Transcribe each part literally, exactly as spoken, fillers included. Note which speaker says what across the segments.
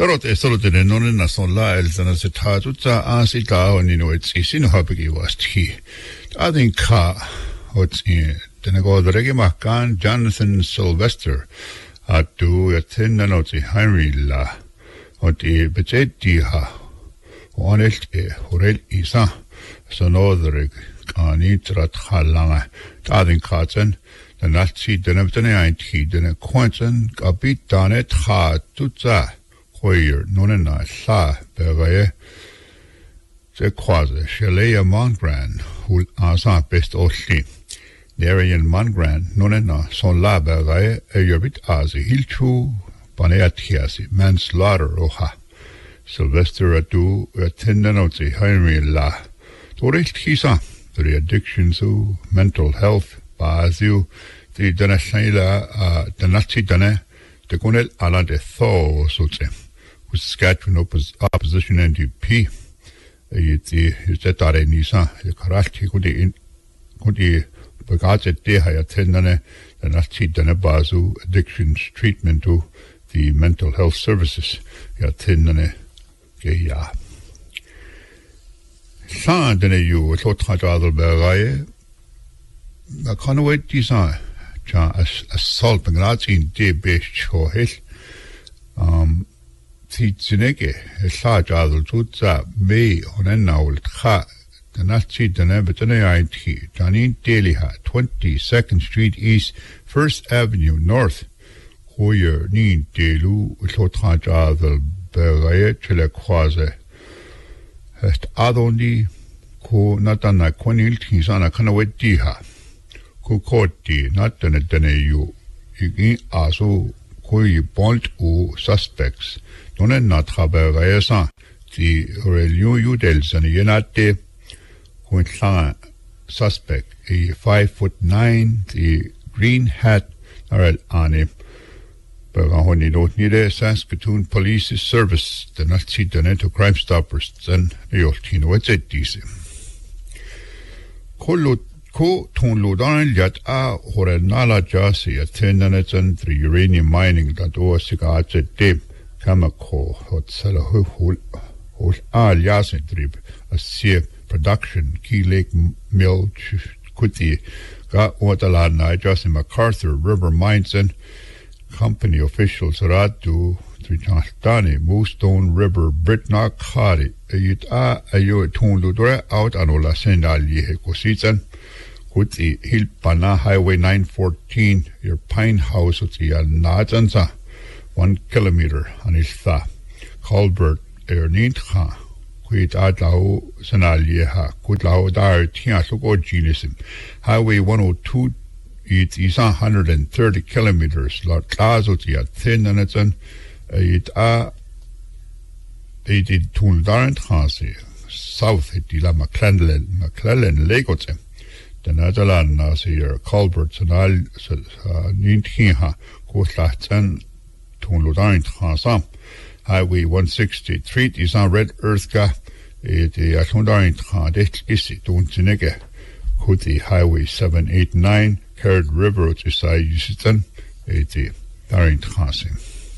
Speaker 1: Però te solo te non è una sola el zana se ta tutta ansi ta oni no it's isino habigi wasti. I think ka what's in the go the regi makan Jonathan Sylvester at do at ten noti Henry la what e betetti ha onelt e horel isa so no the reg kani trat khalanga ta think ka ten the Nazi den den ein ti den quanten kapitane ta tutta Hoyer nonena la bevaye se quasi Shalea Mongran hul asa best osli Nerian Mongran nonena son la bevaye a yerbit azi hilchu paneatiasi manslaughter oha Sylvester adu attendanozi Henry la Torich hisa the addictions to mental health bazu the danashaila the Nazi dane the gonel ala de tho sote Saskatchewan oppos opposition N D P iti jetare nisa karalti kudi kudi bagate de haya tendane and alti dane bazu addictions treatment to the mental health services ya tendane ke ya sa dane you so tradal beraye na kanwe disa ja assault bangratin de best chohel um Tsinege, a large adult tutsa may on an owl ha, the Nazi Danabetane tea, Janine Deliha, twenty-second Street East, First Avenue North, Hoyer Nin Delu, Lotraj adult Beraye, Chelequaze. Est adondi, ko natana quenil tinsana canawet diha, ko corti, not an adeneyu, igin aso, ko ye bond o suspects. Non è not travailleur di Aurelio Udels and Yenate Quintlan suspect, a five foot nine, the green hat Arel Ani Berahoni don't need a Saskatoon Police Service, the Nazi Doneto Crime Stoppers, and the Yortino, what's it, D C. Ko ton lodan yat a Horenala Jasi attendant and the uranium mining that was cigarettes at Dib. Kamako hot sala hul hul al yasin drib a sea production Key Lake Mill Kuti got Watala Najas in MacArthur River Mines and company officials Radu Tritani Moostone River Britnock Khari ayit a ayo ton ludre out anola sendal ye kositan Kuti Hilpana Highway nine fourteen your Pine House uti al Najansa One kilometer on his tha. Colbert Ernint ha. Quid adlau sanalieha. Quid lau dar tia sugo genisim. Highway one oh two it is one hundred thirty kilometers. La clazo tia thin and it's an it a it did tundarant hasi. South it la McClellan McClellan Legotem. The Nadalan nasi Colbert sanal nintiha. Quotlaten Highway one sixty-three is on Red Earth ga it is Tuntinege Kuti Highway seven eighty-nine Carrot River which is I Yusitan it is Darint Hasim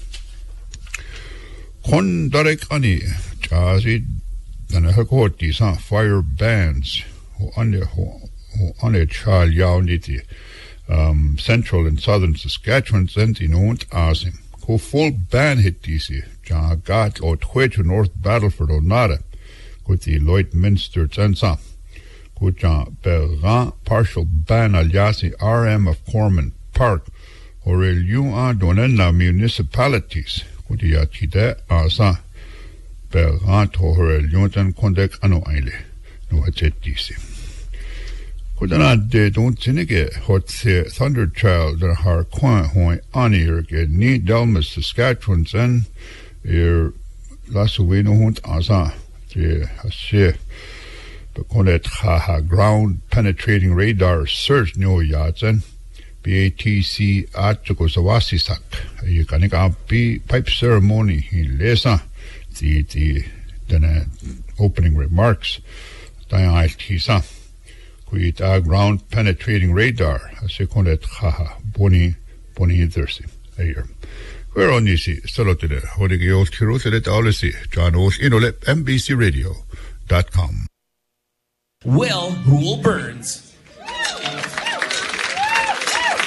Speaker 1: Kon Darek Ani Jazi then a Hakoti is fire bands who on the who on a child yawniti um central and southern Saskatchewan sent in owned Asim. Ko full ban hit D C, John Gat or Twitch North Battleford or Nada, with the Lloydminster Tsensa, with John Berran partial ban aliasi R M of Corman Park, or el U A Donena municipalities, with the Atide Asa Berran to her el Yontan Kondek Ano Aile, no Hatchet D C. Kudana de don't tinige hot the Thunder Child der har coin hoy anier get ni Delmas Saskatchewan and er lasowino hunt asa the hase bekonet ha ground penetrating radar search no yatsen B A T C at Chokosawasisak you can be pipe ceremony in lesa the the then opening remarks Dial Tisa Quit a ground penetrating radar, a second at Haha, Bonnie, Bonnie Thursday, a year. We're on Nisi, Salotile, Hodigios Kirusele Alisi, John Osh Inolep, M B C Radio dot com.
Speaker 2: Will Hool Burns.